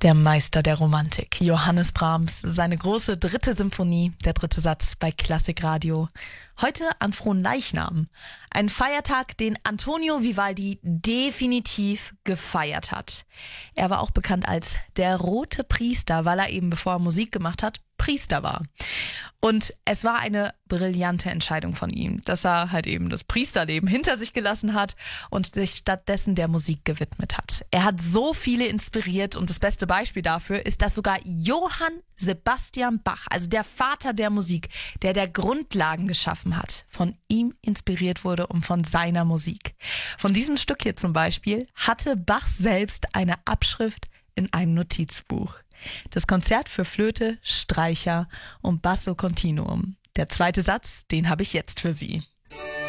Der Meister der Romantik, Johannes Brahms, seine große 3. Symphonie, der 3. Satz bei Klassikradio. Heute an Fronleichnam, ein Feiertag, den Antonio Vivaldi definitiv gefeiert hat. Er war auch bekannt als der Rote Priester, weil er eben, bevor er Musik gemacht hat, Priester war. Und es war eine brillante Entscheidung von ihm, dass er halt eben das Priesterleben hinter sich gelassen hat und sich stattdessen der Musik gewidmet hat. Er hat so viele inspiriert und das beste Beispiel dafür ist, dass sogar Johann Sebastian Bach, also der Vater der Musik, der Grundlagen geschaffen hat, von ihm inspiriert wurde und von seiner Musik. Von diesem Stück hier zum Beispiel hatte Bach selbst eine Abschrift in einem Notizbuch. Das Konzert für Flöte, Streicher und Basso Continuum. Der 2. Satz, den habe ich jetzt für Sie.